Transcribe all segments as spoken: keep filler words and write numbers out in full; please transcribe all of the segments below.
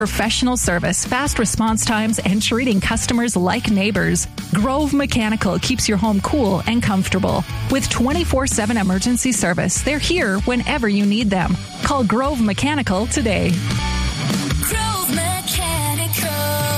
Professional service, fast response times, and treating customers like neighbors. Grove Mechanical keeps your home cool and comfortable. With twenty-four seven emergency service, they're here whenever you need them. Call Grove Mechanical today. Grove Mechanical.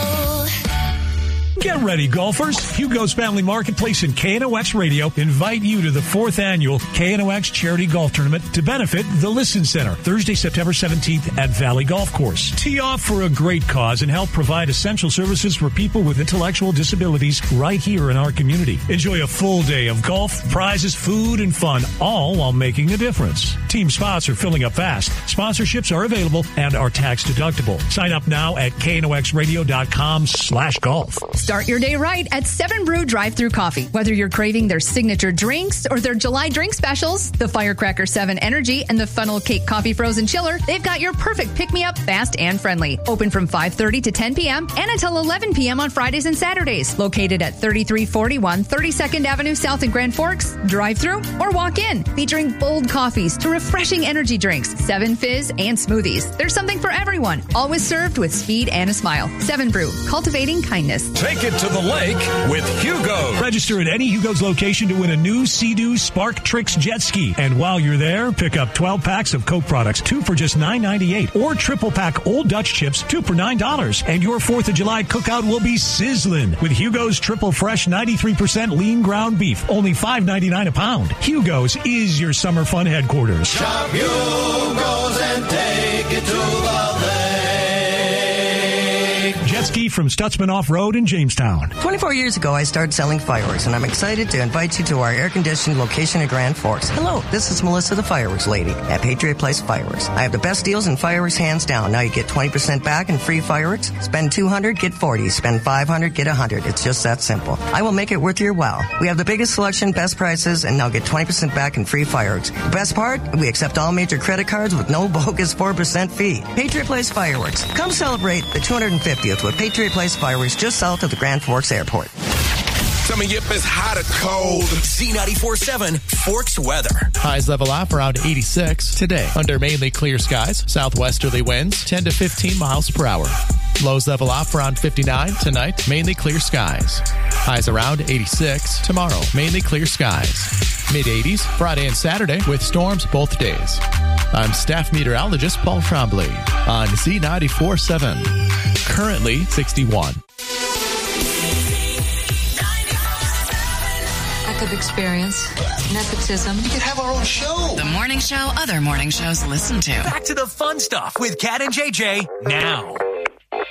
Get ready, golfers. Hugo's Family Marketplace and K N O X Radio invite you to the fourth annual K N O X Charity Golf Tournament to benefit the Listen Center, Thursday, September seventeenth at Valley Golf Course. Tee off for a great cause and help provide essential services for people with intellectual disabilities right here in our community. Enjoy a full day of golf, prizes, food, and fun, all while making a difference. Team spots are filling up fast. Sponsorships are available and are tax deductible. Sign up now at K N O X radio dot com slash golf. Start your day right at Seven Brew Drive-Thru Coffee. Whether you're craving their signature drinks or their July drink specials, the Firecracker seven Energy and the Funnel Cake Coffee Frozen Chiller, they've got your perfect pick-me-up, fast and friendly. Open from five thirty to ten p.m. and until eleven p.m. on Fridays and Saturdays. Located at thirty-three forty-one thirty-second Avenue South in Grand Forks. Drive-thru or walk in. Featuring bold coffees to refreshing energy drinks, Seven Fizz, and smoothies. There's something for everyone. Always served with speed and a smile. Seven Brew, cultivating kindness. Take it to the lake with Hugo. Register at any Hugo's location to win a new Sea-Doo Spark Tricks jet ski. And while you're there, pick up twelve packs of Coke products, two for just nine ninety-eight, or triple pack Old Dutch chips, two for nine dollars. And your fourth of July cookout will be sizzling with Hugo's Triple Fresh ninety-three percent lean ground beef, only five ninety-nine a pound. Hugo's is your summer fun headquarters. Shop Hugo's and take it to the lake. Jet ski from Stutzman Off-Road in Jamestown. twenty-four years ago, I started selling fireworks, and I'm excited to invite you to our air-conditioned location in Grand Forks. Hello, this is Melissa the Fireworks Lady at Patriot Place Fireworks. I have the best deals in fireworks hands down. Now you get twenty percent back in free fireworks. Spend two hundred dollars, get forty dollars. Spend five hundred dollars, get one hundred dollars. It's just that simple. I will make it worth your while. We have the biggest selection, best prices, and now get twenty percent back in free fireworks. The best part? We accept all major credit cards with no bogus four percent fee. Patriot Place Fireworks. Come celebrate the two hundred fiftieth with Patriot Place Fireworks just south of the Grand Forks Airport. Coming up is hot or cold. Z ninety-four seven Forks weather. Highs level off around eighty-six today. Under mainly clear skies. Southwesterly winds ten to fifteen miles per hour. Lows level off around fifty-nine tonight. Mainly clear skies. Highs around eighty-six tomorrow. Mainly clear skies. Mid eighties Friday and Saturday with storms both days. I'm staff meteorologist Paul Trombley on Z ninety-four seven. Currently sixty-one. Lack of experience, nepotism. We could have our own show. The morning show other morning shows listen to. Back to the fun stuff with Kat and J J now.